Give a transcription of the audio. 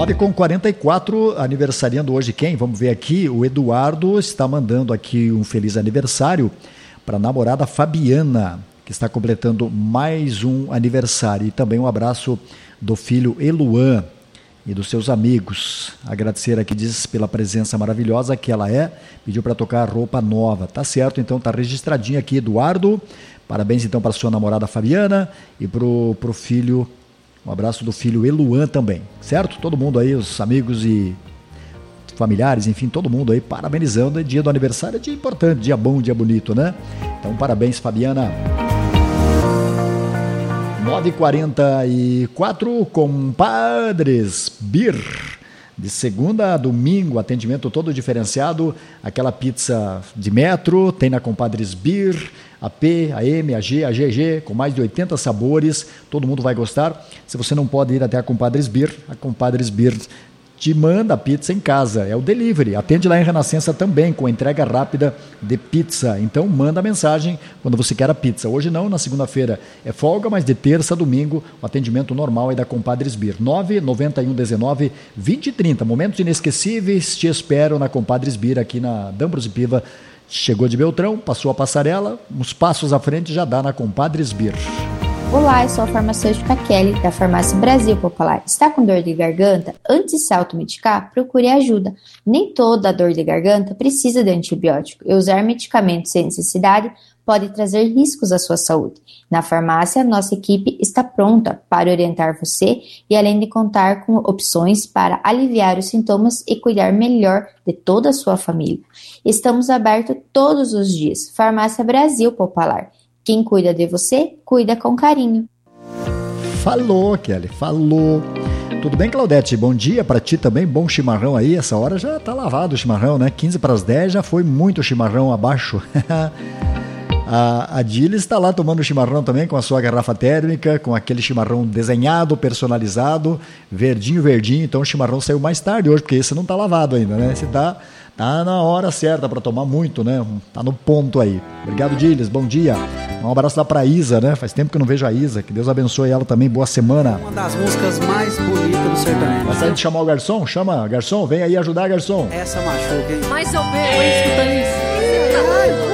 9h44, aniversariando hoje quem? Vamos ver aqui, o Eduardo está mandando aqui um feliz aniversário para a namorada Fabiana, que está completando mais um aniversário. E também um abraço do filho Eluan e dos seus amigos. Agradecer aqui, diz, pela presença maravilhosa que ela é, pediu para tocar roupa nova. Tá certo, então tá registradinho aqui, Eduardo. Parabéns então para sua namorada Fabiana e pro filho. Um abraço do filho Eluan também, certo? Todo mundo aí, os amigos e familiares, enfim, todo mundo aí parabenizando. É dia do aniversário, é dia importante, dia bom, dia bonito, né? Então, parabéns, Fabiana. 9h44, Compadres Beer. De segunda a domingo, atendimento todo diferenciado. Aquela pizza de metro, tem na Compadres Beer. A P, a M, a G, a GG, com mais de 80 sabores, todo mundo vai gostar. Se você não pode ir até a Compadres Beer te manda a pizza em casa, é o delivery. Atende lá em Renascença também, com entrega rápida de pizza. Então manda mensagem quando você quer a pizza. Hoje não, na segunda-feira é folga, mas de terça a domingo o atendimento normal é da Compadres Beer. 99119-2030. Momentos inesquecíveis, te espero na Compadres Beer aqui na D'Ambrosio Piva. Chegou de Beltrão, passou a passarela, uns passos à frente já dá na Compadres Beer. Olá, eu sou a farmacêutica Kelly, da Farmácia Brasil Popular. Está com dor de garganta? Antes de se automedicar, procure ajuda. Nem toda dor de garganta precisa de antibiótico, e usar medicamentos sem necessidade pode trazer riscos à sua saúde. Na farmácia, nossa equipe está pronta para orientar você e além de contar com opções para aliviar os sintomas e cuidar melhor de toda a sua família. Estamos abertos todos os dias. Farmácia Brasil Popular. Quem cuida de você, cuida com carinho. Falou, Kelly, falou. Tudo bem, Claudete? Bom dia para ti também, bom chimarrão aí. Essa hora já tá lavado o chimarrão, né? 15 para as 10 já foi muito chimarrão abaixo. A Dilis está lá tomando chimarrão também com a sua garrafa térmica, com aquele chimarrão desenhado, personalizado, verdinho. Então o chimarrão saiu mais tarde hoje, porque esse não tá lavado ainda, né? Esse tá na hora certa para tomar muito, né? Tá no ponto aí. Obrigado, Dilis, bom dia. Um abraço lá pra Isa, né? Faz tempo que eu não vejo a Isa, que Deus abençoe ela também, boa semana. Uma das músicas mais bonitas do sertanejo. Mas a gente chamar o garçom? Chama, garçom, vem aí ajudar, garçom. Essa machuca, hein? Mais ou menos. Escuta isso.